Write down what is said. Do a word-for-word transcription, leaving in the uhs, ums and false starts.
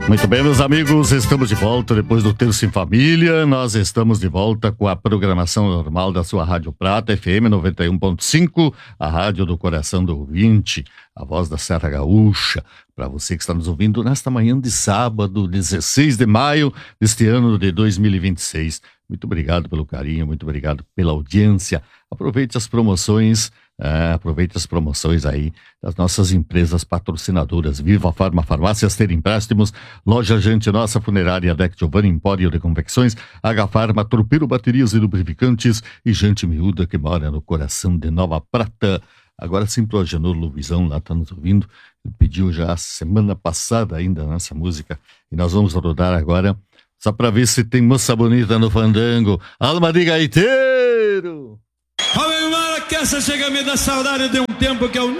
Muito bem, meus amigos, estamos de volta depois do Terço em Família. Nós estamos de volta com a programação normal da sua Rádio Prata, F M noventa e um ponto cinco, a rádio do coração do ouvinte, a voz da Serra Gaúcha. Para você que está nos ouvindo nesta manhã de sábado, dezesseis de maio deste ano de dois mil e vinte e seis. Muito obrigado pelo carinho, muito obrigado pela audiência. Aproveite as promoções, é, aproveite as promoções aí das nossas empresas patrocinadoras. Viva Farma Farmácias, Ter Empréstimos, Loja Gente Nossa, Funerária Deck Giovanni, Empório de Confecções, H Farma, Tropeiro Baterias e Lubrificantes e Gente Miúda, que mora no coração de Nova Prata. Agora sim, pro Agenor Luizão lá está nos ouvindo. Ele pediu já semana passada ainda nessa música. E nós vamos rodar agora, só para ver se tem moça bonita no fandango. Alma de gaiteiro! Ave Maria, que essa chega a me dar saudade de um tempo que eu